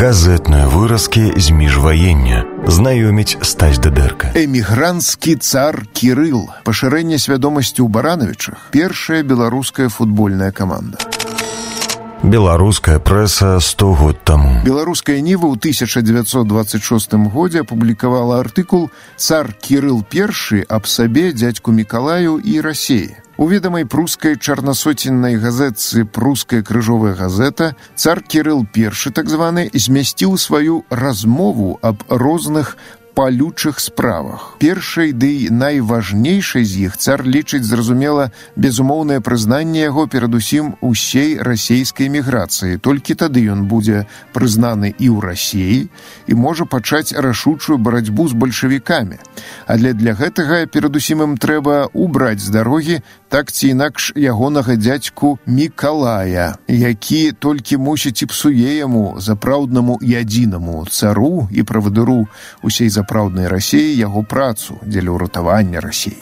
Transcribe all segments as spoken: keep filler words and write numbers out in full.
Газетныя выразкі з міжваення. Знаёміць Стась Дыдэрка. Эмігранцкі цар Кірыл. Пашырэнне свядомасці ў Баранавічах. Першая беларуская футбольная каманда. Беларуская прэса сто год таму. Беларуская Ніва ў тысяча дзевяцьсот дваццаць шостым годзе апублікавала артыкул «Цар Кірыл першы аб сабе, дзядзьку Мікалаю і Расеі». У ведамай прускай чарнасоценнай газетцы «Пруская крыжовая газета» цар Кірыл першы, так званы, змясціў сваю размову аб розных палючых справах. Першай, ды найважнейшай з іх цар лічыць, зразумела, безумоўнае прызнанне яго перадусім усей расейскай міграцыі. Толькі тады ён будзе прызнаны і ў Расіі і можа пачаць рашучую барацьбу з бальшавікамі. Але для гэтага перадусім ім трэба убраць з дарогі так ці інакш ягонага дзядзьку Мікалая, які толькі мусіць і псуе яму, запраўднаму і адзінаму цару і правадыру усей запраўднай Расіі яго працу дзеля ўратавання Расіі.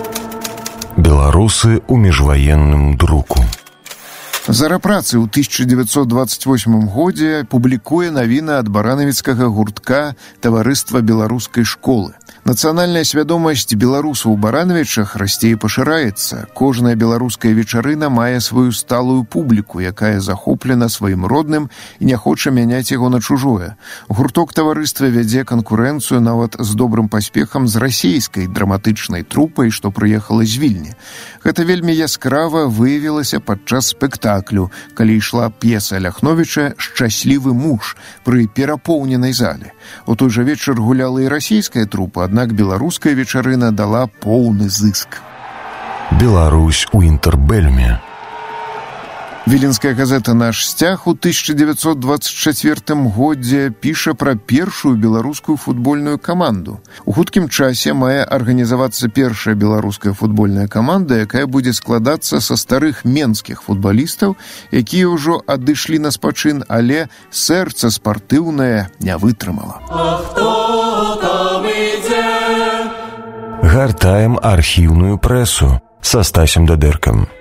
Беларусы ў міжваенным друку. Зарапрацы ў тысяча дзевяцьсот дваццаць восьмым годзе публікуе навіны ад баранавіцкага гуртка таварыства беларускай школы. Нацыянальная свядомасць беларусаў у Баранавічах расце і пашыраецца. Кожная беларуская вечарына мае сваю сталую публіку, якая захоплена сваім родным і не хоча мяняць яго на чужое. Гурток таварыства вядзе канкурэнцыю нават з добрым паспехам з расійскай драматычнай трупай, што прыехала з Вільні. Гэта вельмі яскрава выявілася падчас спектаклю, калі ішла п'еса Ляхновіча «Шчаслівы муж» пры перапоўненай зале. У той жа вечар гуляла і расійская трупа, аднак беларуская вечарына дала поўны зыск. Беларусь у інтэрбэльме. Віленская газета «Наш сцяг» у тысяча дзевяцьсот дваццаць чацвёртым годзе піша пра першую беларускую футбольную каманду. У хуткім часе мае арганізавацца першая беларуская футбольная каманда, якая будзе складацца са старых менскіх футбалістаў, якія ўжо адышлі на спачын, але сэрца спартыўнае не вытрымала. А хто там ідзе? Гартаем архіўную прэсу са Стасем Дыдэркам.